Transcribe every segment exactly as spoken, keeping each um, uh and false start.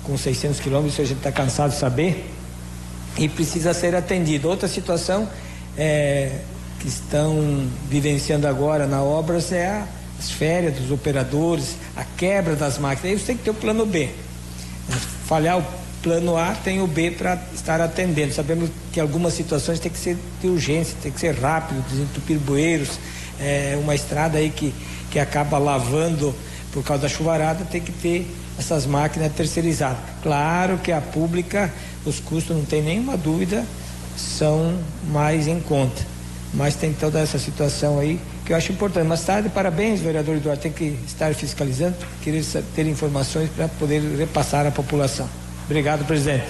com seiscentos quilômetros, isso a gente está cansado de saber, e precisa ser atendido. Outra situação é, que estão vivenciando agora na obras é a, as férias dos operadores, a quebra das máquinas. Aí você tem que ter o plano B. Falhar o plano A, tem o B para estar atendendo. Sabemos que algumas situações tem que ser de urgência, tem que ser rápido, desentupir bueiros, é, uma estrada aí que, que acaba lavando por causa da chuvarada, tem que ter essas máquinas terceirizadas. Claro que a pública, os custos, não tem nenhuma dúvida, são mais em conta, mas tem toda essa situação aí que eu acho importante. Mais tarde, parabéns, vereador Eduardo, tem que estar fiscalizando, querer ter informações para poder repassar à população. Obrigado, presidente.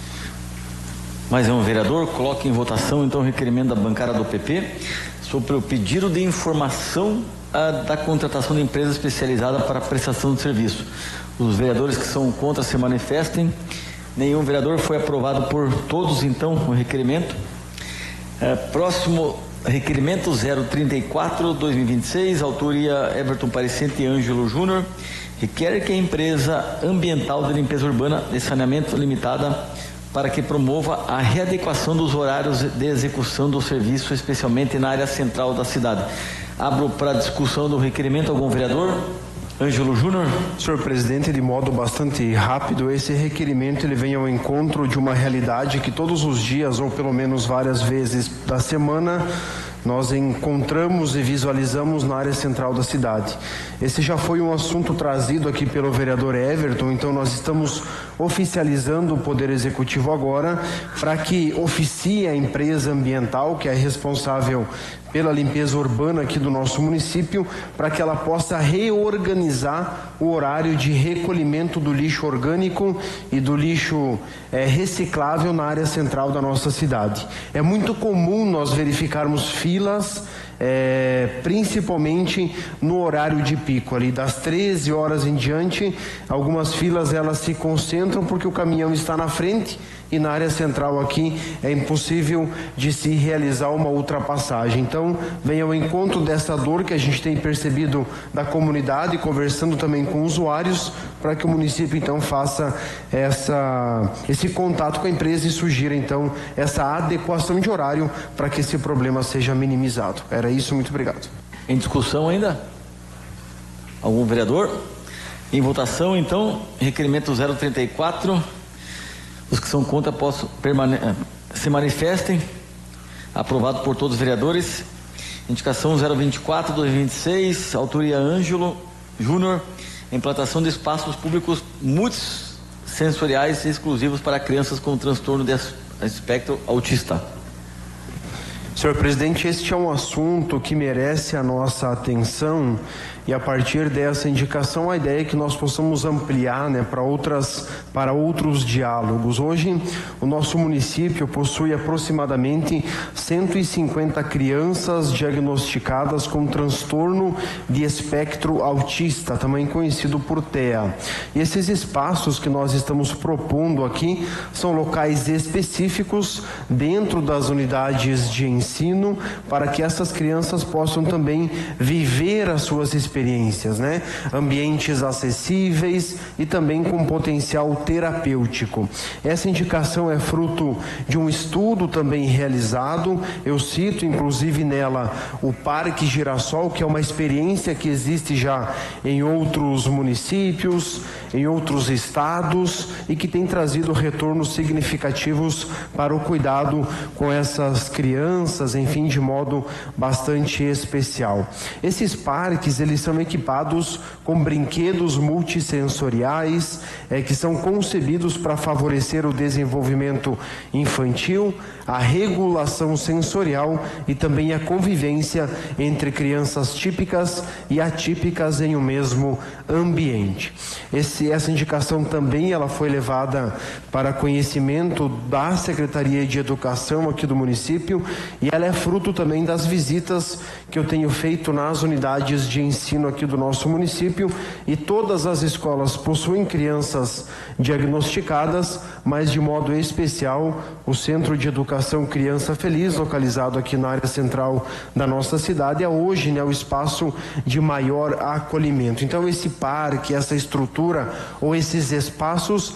Mais um vereador, coloque em votação então o requerimento da bancada do P P sobre o pedido de informação a, da contratação de empresa especializada para a prestação de serviço. Os vereadores que são contra se manifestem. Nenhum vereador. Foi aprovado por todos então o requerimento. É, próximo requerimento zero trinta e quatro dois mil e vinte e seis, autoria Everton Parecente e Ângelo Júnior. Requer que a empresa ambiental de limpeza urbana de saneamento limitada para que promova a readequação dos horários de execução do serviço, especialmente na área central da cidade. Abro para discussão do requerimento algum vereador? Ângelo Júnior. Senhor presidente, de modo bastante rápido, esse requerimento ele vem ao encontro de uma realidade que todos os dias, ou pelo menos várias vezes da semana, nós encontramos e visualizamos na área central da cidade. Esse já foi um assunto trazido aqui pelo vereador Everton, então nós estamos oficializando o Poder Executivo agora para que oficie a empresa ambiental, que é responsável pela limpeza urbana aqui do nosso município, para que ela possa reorganizar o horário de recolhimento do lixo orgânico e do lixo é, reciclável na área central da nossa cidade. É muito comum nós verificarmos filas, É, principalmente no horário de pico, ali das treze horas em diante, algumas filas elas se concentram porque o caminhão está na frente e na área central aqui é impossível de se realizar uma ultrapassagem. Então, vem ao encontro dessa dor que a gente tem percebido da comunidade, conversando também com usuários, para que o município então faça essa, esse contato com a empresa e sugira então essa adequação de horário para que esse problema seja minimizado. Era isso, muito obrigado. Em discussão ainda? Algum vereador? Em votação então, requerimento zero trinta e quatro. Os que são contra possam permane- se manifestem. Aprovado por todos os vereadores. Indicação zero vinte e quatro dois mil e vinte e seis, autoria Ângelo Júnior. Implantação de espaços públicos multissensoriais exclusivos para crianças com transtorno de espectro autista. Senhor presidente, este é um assunto que merece a nossa atenção e a partir dessa indicação a ideia é que nós possamos ampliar, né, para outras, para outros diálogos. Hoje o nosso município possui aproximadamente cento e cinquenta crianças diagnosticadas com transtorno de espectro autista, também conhecido por T E A. E esses espaços que nós estamos propondo aqui são locais específicos dentro das unidades de ensino para que essas crianças possam também viver as suas experiências experiências, né? Ambientes acessíveis e também com potencial terapêutico. Essa indicação é fruto de um estudo também realizado. Eu cito inclusive nela o Parque Girassol, que é uma experiência que existe já em outros municípios, em outros estados e que tem trazido retornos significativos para o cuidado com essas crianças, enfim, de modo bastante especial. Esses parques, eles são equipados com brinquedos multissensoriais é, que são concebidos para favorecer o desenvolvimento infantil, a regulação sensorial e também a convivência entre crianças típicas e atípicas em um mesmo ambiente. Esse, essa indicação também ela foi levada para conhecimento da Secretaria de Educação aqui do município e ela é fruto também das visitas que eu tenho feito nas unidades de ensino aqui do nosso município e todas as escolas possuem crianças diagnosticadas, mas de modo especial o Centro de Educação Criança Feliz, localizado aqui na área central da nossa cidade, é hoje, né, o espaço de maior acolhimento. Então esse parque, essa estrutura ou esses espaços